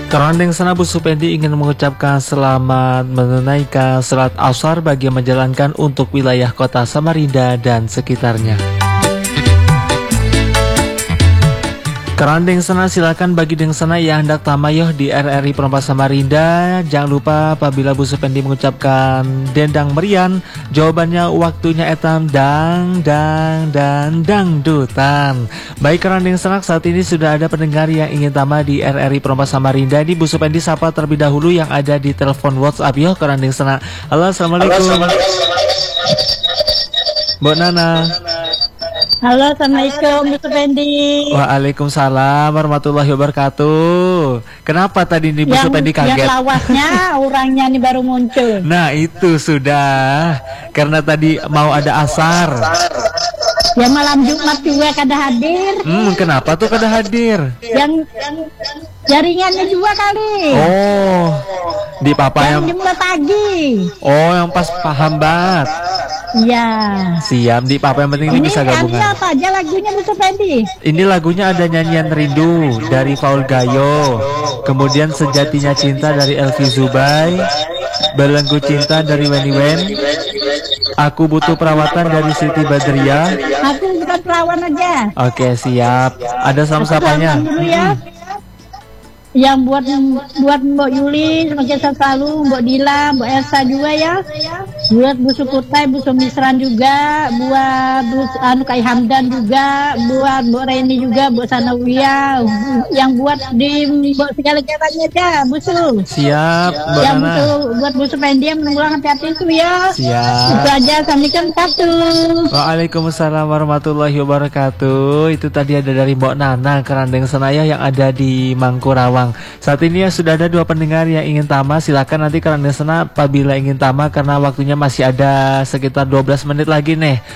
Kerandeng Sana Bu Supendi ingin mengucapkan selamat menunaikan salat Asar bagi yang menjalankan untuk wilayah kota Samarinda dan sekitarnya. Kerandeng Sana silakan bagi Deng Sana yang hendak tamayoh di RRI Perompak Samarinda. Jangan lupa apabila Bu Supendi mengucapkan dendang merian, jawabannya waktunya etam dang dangdutan. Baik Kerandeng Sana, saat ini sudah ada pendengar yang ingin tama di RRI Perompak Samarinda. Ini Bu Supendi sapa terlebih dahulu yang ada di telepon WhatsApp yo Kerandeng Sana. Halo, assalamualaikum. Bu Nana. Halo, assalamualaikum Bu Supendi. Waalaikumsalam warahmatullahi wabarakatuh. Kenapa tadi nih Bu Supendi kaget? Yang lawasnya orangnya nih baru muncul. Nah itu sudah, karena tadi mau ada asar. Ya malam Jumat juga kada hadir. Kenapa tuh kada hadir? Yang jaringannya juga kali. Oh, di papa yang jam 2 pagi. Oh, yang pas paham banget. Iya. Siap, di papa yang penting ini bisa gabungan. Ini apa aja lagunya Bu Supendi? Ini lagunya ada nyanyian Rindu dari Paul Gayo, kemudian Sejatinya Cinta dari Elvi Zubai, Belenggu Cinta dari Weni Wen, Aku Butuh Perawatan dari Siti Badriah. Aku bukan perawan aja. Oke, siap. Ada sama-sapanya. Dulu ya. Yang buat Mbak Yuli, semoga selalu, Mbak Dila, Mbak Elsa juga ya. Buat Bu Sukutai, Bu Sumisran juga, buat Bu Kai Hamdan juga, buat Bu Reni juga, Bu Sanawiyah, yang buat di Mbak segala-galanya aja, Bu Su. Siap, Mbak yang Nana. buat Bu Supendi yang mengulang hati-hati itu ya. Siap. Itu aja, assalamualaikum satu. Waalaikumsalam warahmatullahi wabarakatuh. Itu tadi ada dari Mbak Nana Kerandeng Senaya yang ada di Mangkurawang. Saat ini ya sudah ada 2 pendengar yang ingin tama. Silakan nanti Kerandeng Sena apabila ingin tama, karena waktunya masih ada sekitar 12 menit lagi nih.